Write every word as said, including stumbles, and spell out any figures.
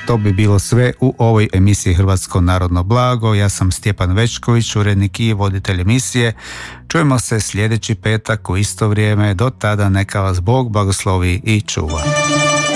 to bi bilo sve u ovoj emisiji Hrvatsko narodno blago. Ja sam Stjepan Večković, urednik i voditelj emisije. Čujemo se sljedeći petak u isto vrijeme. Do tada neka vas Bog blagoslovi i čuva.